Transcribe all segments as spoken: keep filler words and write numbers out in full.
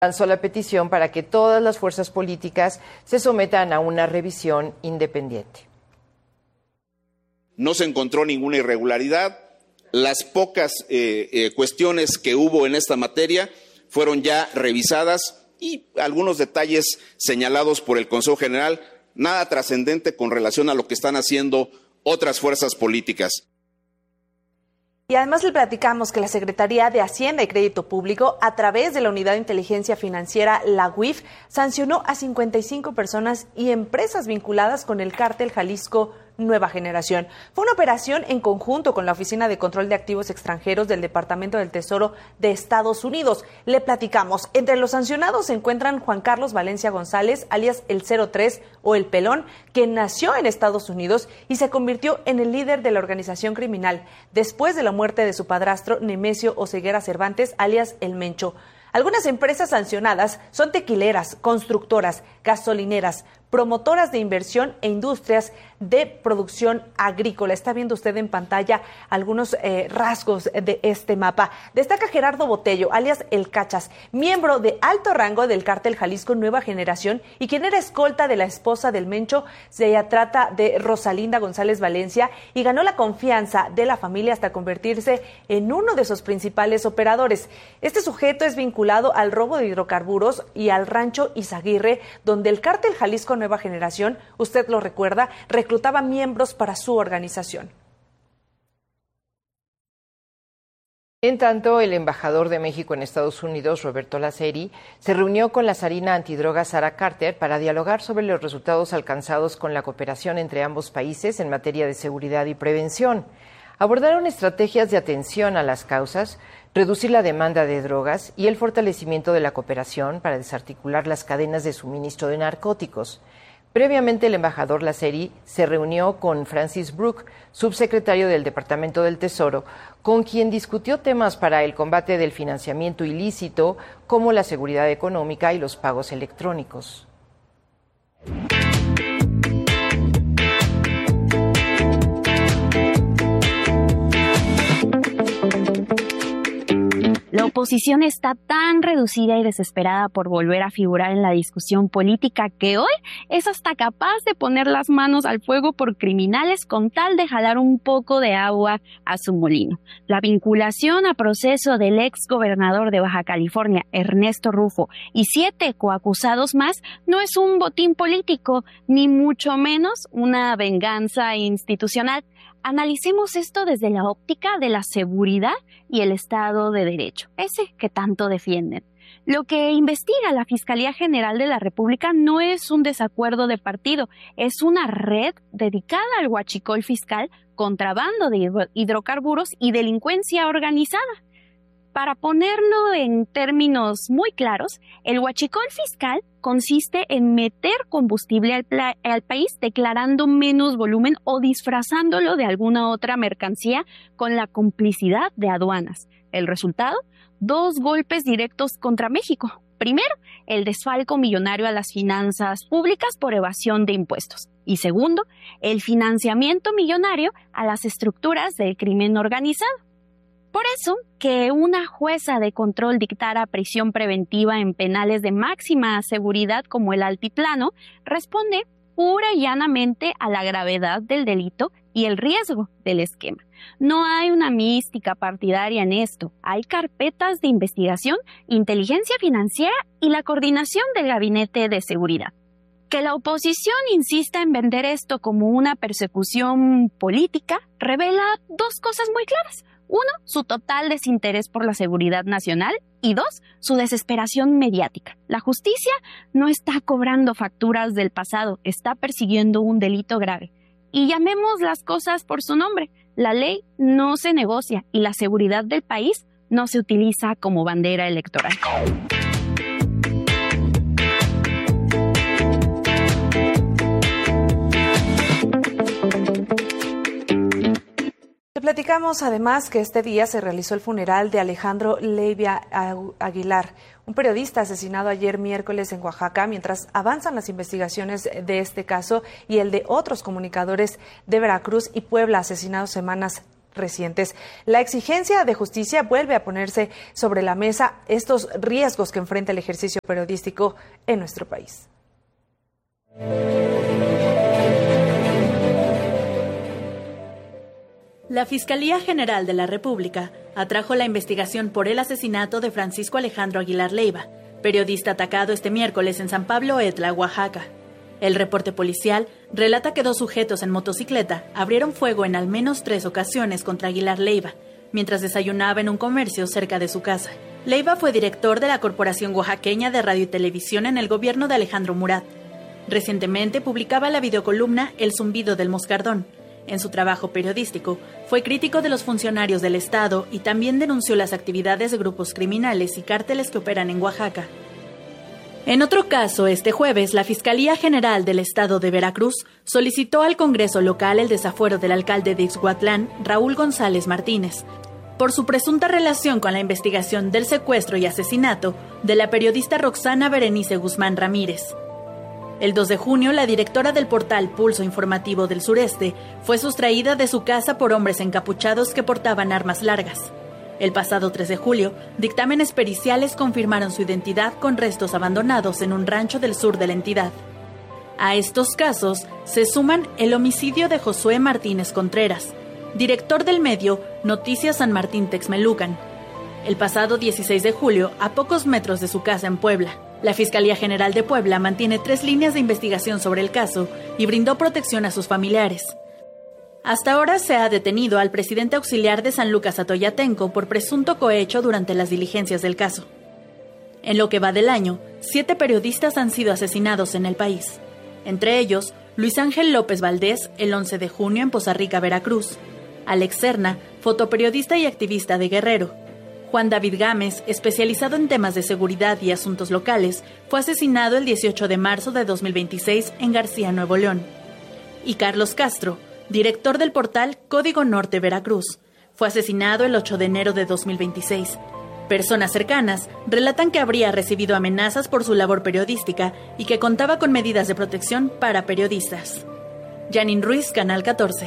Lanzó la petición para que todas las fuerzas políticas se sometan a una revisión independiente. No se encontró ninguna irregularidad. Las pocas eh, eh, cuestiones que hubo en esta materia fueron ya revisadas y algunos detalles señalados por el Consejo General, nada trascendente con relación a lo que están haciendo otras fuerzas políticas. Y además le platicamos que la Secretaría de Hacienda y Crédito Público, a través de la Unidad de Inteligencia Financiera, la U I F, sancionó a cincuenta y cinco personas y empresas vinculadas con el cártel Jalisco Nueva Generación. Fue una operación en conjunto con la Oficina de Control de Activos Extranjeros del Departamento del Tesoro de Estados Unidos. Le platicamos. Entre los sancionados se encuentran Juan Carlos Valencia González, alias el cero tres o el Pelón, quien nació en Estados Unidos y se convirtió en el líder de la organización criminal después de la muerte de su padrastro Nemesio Oseguera Cervantes, alias el Mencho. Algunas empresas sancionadas son tequileras, constructoras, gasolineras, promotoras de inversión e industrias de producción agrícola. Está viendo usted en pantalla algunos eh, rasgos de este mapa. Destaca Gerardo Botello, alias El Cachas, miembro de alto rango del cártel Jalisco Nueva Generación y quien era escolta de la esposa del Mencho. Se trata de Rosalinda González Valencia y ganó la confianza de la familia hasta convertirse en uno de sus principales operadores. Este sujeto es vinculado al robo de hidrocarburos y al rancho Izaguirre, donde el cártel Jalisco Nueva Generación, usted lo recuerda, reclutaba miembros para su organización. En tanto, el embajador de México en Estados Unidos, Roberto Laceri, se reunió con la zarina antidroga Sara Carter para dialogar sobre los resultados alcanzados con la cooperación entre ambos países en materia de seguridad y prevención. Abordaron estrategias de atención a las causas, reducir la demanda de drogas y el fortalecimiento de la cooperación para desarticular las cadenas de suministro de narcóticos. Previamente, el embajador Laceri se reunió con Francis Brook, subsecretario del Departamento del Tesoro, con quien discutió temas para el combate del financiamiento ilícito, como la seguridad económica y los pagos electrónicos. La oposición está tan reducida y desesperada por volver a figurar en la discusión política que hoy es hasta capaz de poner las manos al fuego por criminales con tal de jalar un poco de agua a su molino. La vinculación a proceso del ex gobernador de Baja California, Ernesto Rufo, y siete coacusados más no es un botín político, ni mucho menos una venganza institucional. Analicemos esto desde la óptica de la seguridad y el Estado de Derecho, ese que tanto defienden. Lo que investiga la Fiscalía General de la República no es un desacuerdo de partido, es una red dedicada al huachicol fiscal, contrabando de hidrocarburos y delincuencia organizada. Para ponerlo en términos muy claros, el huachicol fiscal consiste en meter combustible al, al país declarando menos volumen o disfrazándolo de alguna otra mercancía con la complicidad de aduanas. El resultado, dos golpes directos contra México. Primero, el desfalco millonario a las finanzas públicas por evasión de impuestos. Y segundo, el financiamiento millonario a las estructuras del crimen organizado. Por eso, que una jueza de control dictara prisión preventiva en penales de máxima seguridad como el altiplano, responde pura y llanamente a la gravedad del delito y el riesgo del esquema. No hay una mística partidaria en esto. Hay carpetas de investigación, inteligencia financiera y la coordinación del Gabinete de Seguridad. Que la oposición insista en vender esto como una persecución política revela dos cosas muy claras. Uno, su total desinterés por la seguridad nacional y dos, su desesperación mediática. La justicia no está cobrando facturas del pasado, está persiguiendo un delito grave. Y llamemos las cosas por su nombre. La ley no se negocia y la seguridad del país no se utiliza como bandera electoral. Platicamos además que este día se realizó el funeral de Alejandro Leivia Aguilar, un periodista asesinado ayer miércoles en Oaxaca, mientras avanzan las investigaciones de este caso y el de otros comunicadores de Veracruz y Puebla asesinados semanas recientes. La exigencia de justicia vuelve a ponerse sobre la mesa estos riesgos que enfrenta el ejercicio periodístico en nuestro país. La Fiscalía General de la República atrajo la investigación por el asesinato de Francisco Alejandro Aguilar Leiva, periodista atacado este miércoles en San Pablo Etla, Oaxaca. El reporte policial relata que dos sujetos en motocicleta abrieron fuego en al menos tres ocasiones contra Aguilar Leiva, mientras desayunaba en un comercio cerca de su casa. Leiva fue director de la Corporación Oaxaqueña de Radio y Televisión en el gobierno de Alejandro Murat. Recientemente publicaba la videocolumna El zumbido del moscardón. En su trabajo periodístico, fue crítico de los funcionarios del Estado y también denunció las actividades de grupos criminales y cárteles que operan en Oaxaca. En otro caso, este jueves, la Fiscalía General del Estado de Veracruz solicitó al Congreso local el desafuero del alcalde de Ixhuatlán, Raúl González Martínez, por su presunta relación con la investigación del secuestro y asesinato de la periodista Roxana Berenice Guzmán Ramírez. El dos de junio, la directora del portal Pulso Informativo del Sureste fue sustraída de su casa por hombres encapuchados que portaban armas largas. El pasado tres de julio, dictámenes periciales confirmaron su identidad con restos abandonados en un rancho del sur de la entidad. A estos casos se suman el homicidio de Josué Martínez Contreras, director del medio Noticias San Martín Texmelucan, el pasado dieciséis de julio, a pocos metros de su casa en Puebla. La Fiscalía General de Puebla mantiene tres líneas de investigación sobre el caso y brindó protección a sus familiares. Hasta ahora se ha detenido al presidente auxiliar de San Lucas Atoyatenco por presunto cohecho durante las diligencias del caso. En lo que va del año, siete periodistas han sido asesinados en el país. Entre ellos, Luis Ángel López Valdés, el once de junio en Poza Rica, Veracruz. Alex Serna, fotoperiodista y activista de Guerrero. Juan David Gámez, especializado en temas de seguridad y asuntos locales, fue asesinado el dieciocho de marzo de dos mil veintiséis en García, Nuevo León. Y Carlos Castro, director del portal Código Norte Veracruz, fue asesinado el ocho de enero de dos mil veintiséis. Personas cercanas relatan que habría recibido amenazas por su labor periodística y que contaba con medidas de protección para periodistas. Janine Ruiz, Canal catorce.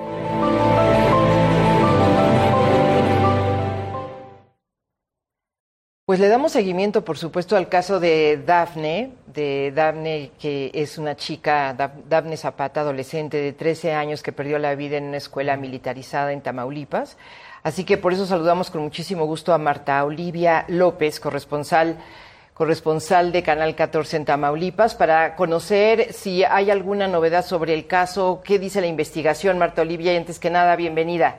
Pues le damos seguimiento, por supuesto, al caso de Dafne, de Dafne, que es una chica, Dafne Zapata, adolescente de trece años que perdió la vida en una escuela militarizada en Tamaulipas. Así que por eso saludamos con muchísimo gusto a Marta Olivia López, corresponsal, corresponsal de Canal catorce en Tamaulipas, para conocer si hay alguna novedad sobre el caso, qué dice la investigación. Marta Olivia, y antes que nada, bienvenida.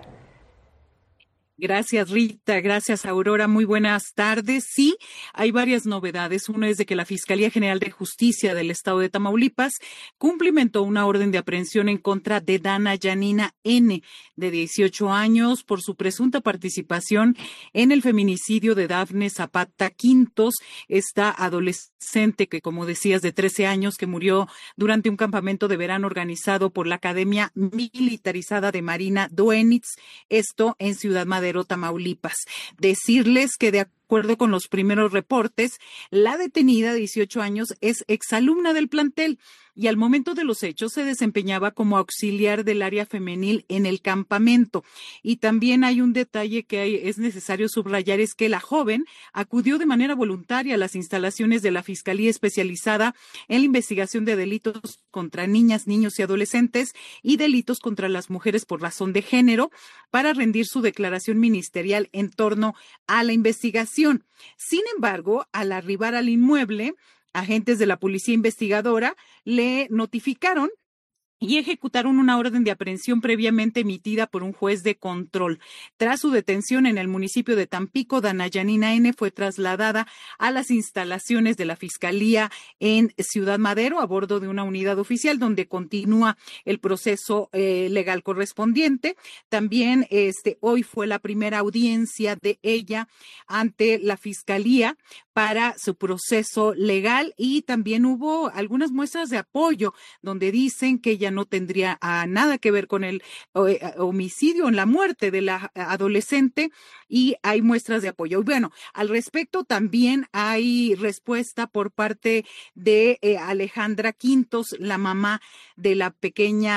Gracias, Rita. Gracias, Aurora. Muy buenas tardes. Sí, hay varias novedades. Una es de que la Fiscalía General de Justicia del Estado de Tamaulipas cumplimentó una orden de aprehensión en contra de Dana Yanina N., de dieciocho años, por su presunta participación en el feminicidio de Dafne Zapata Quintos, esta adolescente que, como decías, de trece años, que murió durante un campamento de verano organizado por la Academia Militarizada de Marina Doenitz, esto en Ciudad Madero, Tamaulipas. Decirles que de acuerdo con los primeros reportes, la detenida de dieciocho años es exalumna del plantel y al momento de los hechos se desempeñaba como auxiliar del área femenil en el campamento. Y también hay un detalle que hay, es necesario subrayar, es que la joven acudió de manera voluntaria a las instalaciones de la Fiscalía Especializada en la Investigación de Delitos contra Niñas, Niños y Adolescentes y Delitos contra las Mujeres por razón de género para rendir su declaración ministerial en torno a la investigación. Sin embargo, al arribar al inmueble, agentes de la policía investigadora le notificaron y ejecutaron una orden de aprehensión previamente emitida por un juez de control. Tras su detención en el municipio de Tampico, Dana Yanina N. fue trasladada a las instalaciones de la Fiscalía en Ciudad Madero a bordo de una unidad oficial donde continúa el proceso eh, legal correspondiente. También este, hoy fue la primera audiencia de ella ante la Fiscalía para su proceso legal y también hubo algunas muestras de apoyo donde dicen que ella no tendría uh, nada que ver con el uh, homicidio, en la muerte de la adolescente, y hay muestras de apoyo. Bueno, al respecto también hay respuesta por parte de eh, Alejandra Quintos, la mamá de la pequeña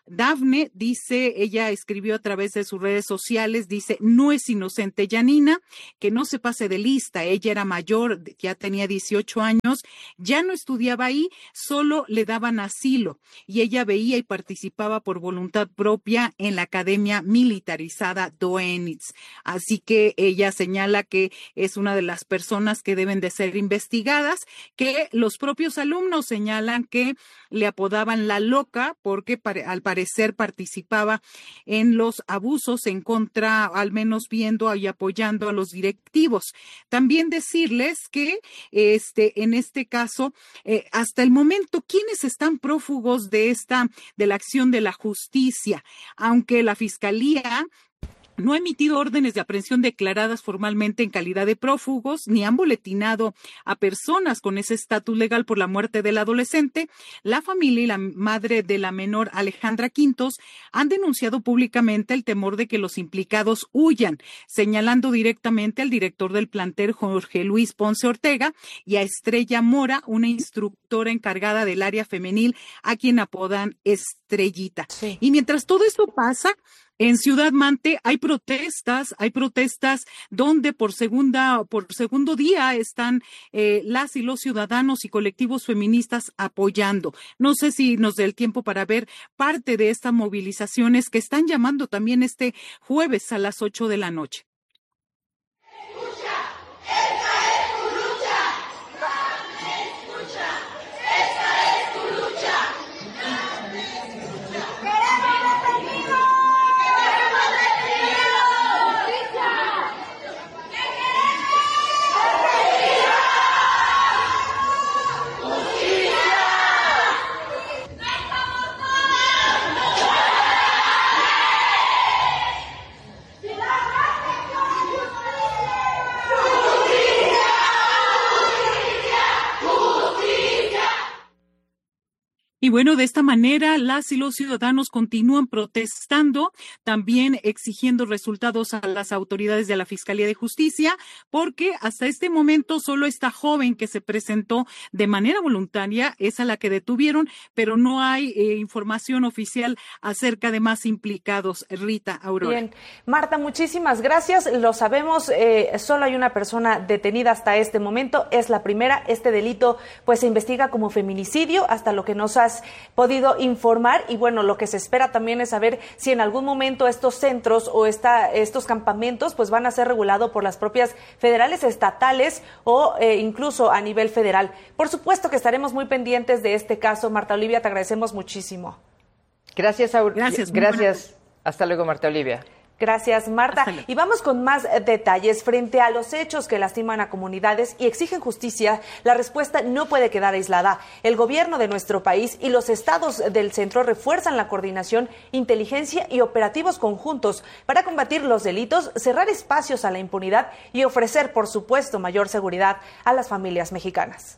Dafne dice, ella escribió a través de sus redes sociales, dice, no es inocente Yanina, que no se pase de lista, ella era mayor, ya tenía dieciocho años, ya no estudiaba ahí, solo le daban asilo y ella veía y participaba por voluntad propia en la Academia Militarizada Doenitz. Así que ella señala que es una de las personas que deben de ser investigadas, que los propios alumnos señalan que le apodaban la loca porque al parecer participaba en los abusos en contra, al menos viendo y apoyando a los directivos. También decirles que este, en este caso, eh, hasta el momento, ¿quiénes están prófugos de esta, de la acción de la justicia? Aunque la Fiscalía no ha emitido órdenes de aprehensión declaradas formalmente en calidad de prófugos, ni han boletinado a personas con ese estatus legal por la muerte del adolescente, la familia y la madre de la menor Alejandra Quintos han denunciado públicamente el temor de que los implicados huyan, señalando directamente al director del plantel, Jorge Luis Ponce Ortega, y a Estrella Mora, una instructora encargada del área femenil, a quien apodan Estrellita. Sí. Y mientras todo esto pasa, en Ciudad Mante hay protestas, hay protestas donde por segunda, por segundo día están eh, las y los ciudadanos y colectivos feministas apoyando. No sé si nos dé el tiempo para ver parte de estas movilizaciones que están llamando también este jueves a las ocho de la noche. Y bueno, de esta manera, las y los ciudadanos continúan protestando, también exigiendo resultados a las autoridades de la Fiscalía de Justicia, porque hasta este momento solo esta joven que se presentó de manera voluntaria es a la que detuvieron, pero no hay eh, información oficial acerca de más implicados. Rita, Aurora. Bien, Marta, muchísimas gracias. Lo sabemos, eh, solo hay una persona detenida hasta este momento, es la primera. Este delito pues se investiga como feminicidio, hasta lo que nos ha podido informar, y bueno, lo que se espera también es saber si en algún momento estos centros o esta, estos campamentos pues van a ser regulados por las propias federales, estatales o eh, incluso a nivel federal. Por supuesto que estaremos muy pendientes de este caso. Marta Olivia, te agradecemos muchísimo. Gracias, Aur Gracias. Gracias. Hasta luego, Marta Olivia. Gracias, Marta. Y vamos con más detalles. Frente a los hechos que lastiman a comunidades y exigen justicia, la respuesta no puede quedar aislada. El gobierno de nuestro país y los estados del centro refuerzan la coordinación, inteligencia y operativos conjuntos para combatir los delitos, cerrar espacios a la impunidad y ofrecer, por supuesto, mayor seguridad a las familias mexicanas.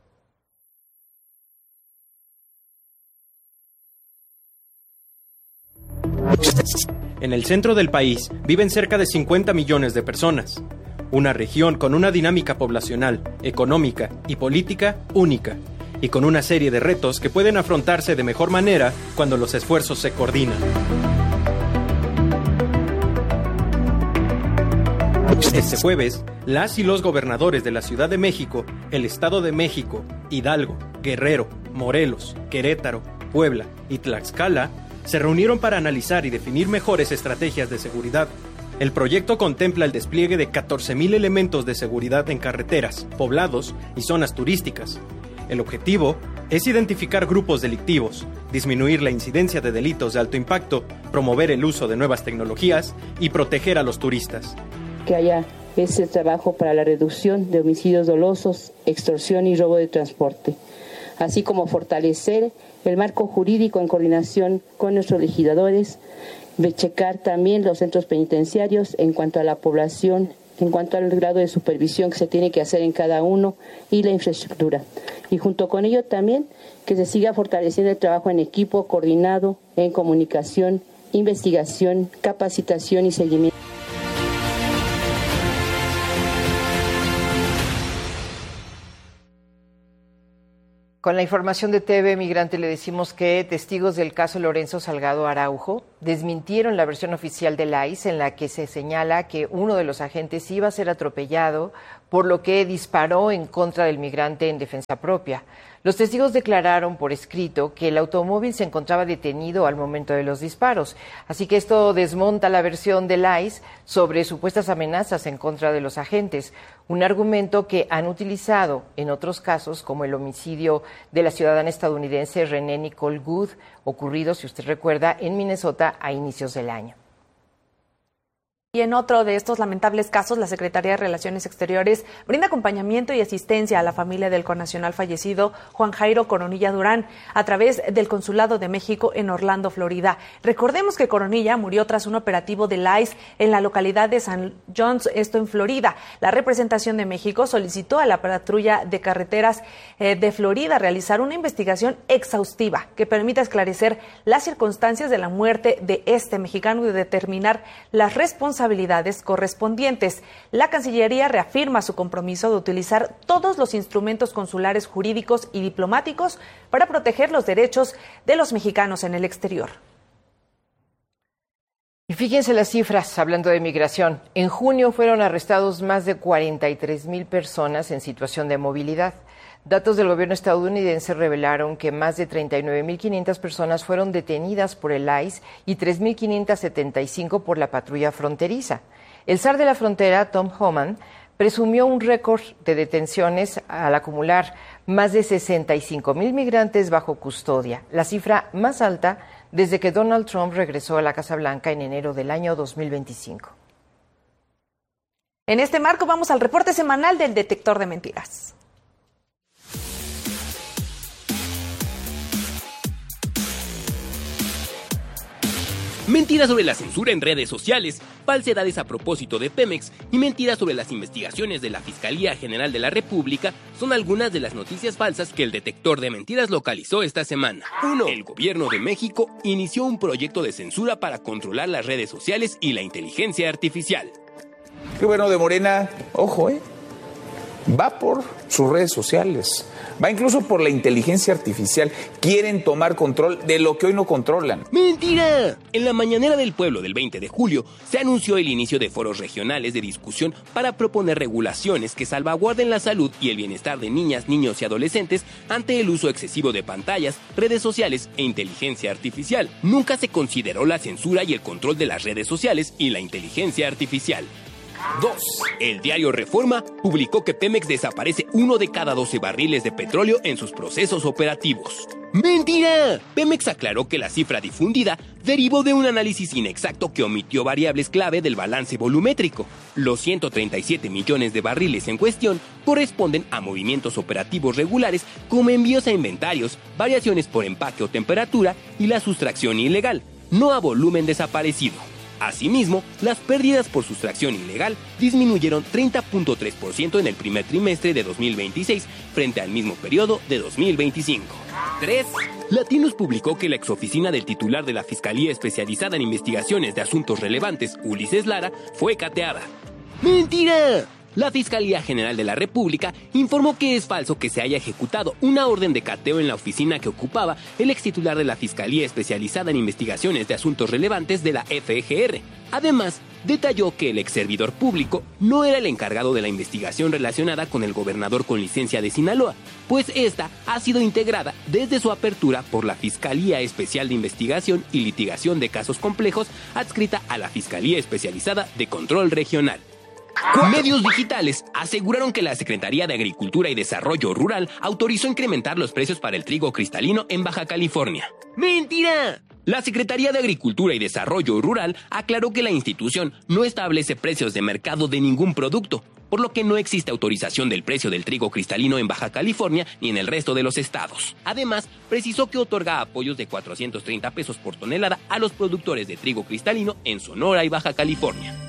En el centro del país viven cerca de cincuenta millones de personas, una región con una dinámica poblacional, económica y política única, y con una serie de retos que pueden afrontarse de mejor manera cuando los esfuerzos se coordinan. Este jueves, las y los gobernadores de la Ciudad de México, el Estado de México, Hidalgo, Guerrero, Morelos, Querétaro, Puebla y Tlaxcala se reunieron para analizar y definir mejores estrategias de seguridad. El proyecto contempla el despliegue de catorce mil elementos de seguridad en carreteras, poblados y zonas turísticas. El objetivo es identificar grupos delictivos, disminuir la incidencia de delitos de alto impacto, promover el uso de nuevas tecnologías y proteger a los turistas. Que haya ese trabajo para la reducción de homicidios dolosos, extorsión y robo de transporte, así como fortalecer el marco jurídico en coordinación con nuestros legisladores, de checar también los centros penitenciarios en cuanto a la población, en cuanto al grado de supervisión que se tiene que hacer en cada uno y la infraestructura. Y junto con ello también que se siga fortaleciendo el trabajo en equipo coordinado en comunicación, investigación, capacitación y seguimiento. Con la información de T V Migrante le decimos que testigos del caso Lorenzo Salgado Araujo desmintieron la versión oficial del I C E en la que se señala que uno de los agentes iba a ser atropellado, por lo que disparó en contra del migrante en defensa propia. Los testigos declararon por escrito que el automóvil se encontraba detenido al momento de los disparos, así que esto desmonta la versión del I C E sobre supuestas amenazas en contra de los agentes, un argumento que han utilizado en otros casos, como el homicidio de la ciudadana estadounidense Renee Nicole Good, ocurrido, si usted recuerda, en Minnesota a inicios del año. Y en otro de estos lamentables casos, la Secretaría de Relaciones Exteriores brinda acompañamiento y asistencia a la familia del connacional fallecido Juan Jairo Coronilla Durán a través del Consulado de México en Orlando, Florida. Recordemos que Coronilla murió tras un operativo del I C E en la localidad de San John's, esto en Florida. La representación de México solicitó a la patrulla de carreteras eh, de Florida realizar una investigación exhaustiva que permita esclarecer las circunstancias de la muerte de este mexicano y determinar las responsabilidades correspondientes. La Cancillería reafirma su compromiso de utilizar todos los instrumentos consulares, jurídicos y diplomáticos para proteger los derechos de los mexicanos en el exterior. Y fíjense las cifras, hablando de migración. En junio fueron arrestados más de cuarenta y tres mil personas en situación de movilidad. Datos del gobierno estadounidense revelaron que más de treinta y nueve mil quinientas personas fueron detenidas por el I C E y tres mil quinientas setenta y cinco por la patrulla fronteriza. El zar de la frontera, Tom Homan, presumió un récord de detenciones al acumular más de sesenta y cinco mil migrantes bajo custodia, la cifra más alta desde que Donald Trump regresó a la Casa Blanca en enero del año dos mil veinticinco. En este marco vamos al reporte semanal del Detector de Mentiras. Mentiras sobre la censura en redes sociales, falsedades a propósito de Pemex y mentiras sobre las investigaciones de la Fiscalía General de la República son algunas de las noticias falsas que el Detector de Mentiras localizó esta semana. uno. El gobierno de México inició un proyecto de censura para controlar las redes sociales y la inteligencia artificial. El gobierno de Morena, ojo, eh, va por sus redes sociales. Va incluso por la inteligencia artificial. Quieren tomar control de lo que hoy no controlan. ¡Mentira! En la mañanera del pueblo del veinte de julio se anunció el inicio de foros regionales de discusión para proponer regulaciones que salvaguarden la salud y el bienestar de niñas, niños y adolescentes ante el uso excesivo de pantallas, redes sociales e inteligencia artificial. Nunca se consideró la censura y el control de las redes sociales y la inteligencia artificial. dos. El diario Reforma publicó que Pemex desaparece uno de cada doce barriles de petróleo en sus procesos operativos. ¡Mentira! Pemex aclaró que la cifra difundida derivó de un análisis inexacto que omitió variables clave del balance volumétrico. Los ciento treinta y siete millones de barriles en cuestión corresponden a movimientos operativos regulares como envíos a inventarios, variaciones por empaque o temperatura y la sustracción ilegal, no a volumen desaparecido. Asimismo, las pérdidas por sustracción ilegal disminuyeron treinta punto tres por ciento en el primer trimestre de dos mil veintiséis frente al mismo periodo de dos mil veinticinco. tres. Latinos publicó que la exoficina del titular de la Fiscalía Especializada en Investigaciones de Asuntos Relevantes, Ulises Lara, fue cateada. ¡Mentira! La Fiscalía General de la República informó que es falso que se haya ejecutado una orden de cateo en la oficina que ocupaba el extitular de la Fiscalía Especializada en Investigaciones de Asuntos Relevantes de la F G R. Además, detalló que el exservidor público no era el encargado de la investigación relacionada con el gobernador con licencia de Sinaloa, pues esta ha sido integrada desde su apertura por la Fiscalía Especial de Investigación y Litigación de Casos Complejos, adscrita a la Fiscalía Especializada de Control Regional. Medios digitales aseguraron que la Secretaría de Agricultura y Desarrollo Rural autorizó incrementar los precios para el trigo cristalino en Baja California. ¡Mentira! La Secretaría de Agricultura y Desarrollo Rural aclaró que la institución no establece precios de mercado de ningún producto, por lo que no existe autorización del precio del trigo cristalino en Baja California ni en el resto de los estados. Además, precisó que otorga apoyos de cuatrocientos treinta pesos por tonelada a los productores de trigo cristalino en Sonora y Baja California.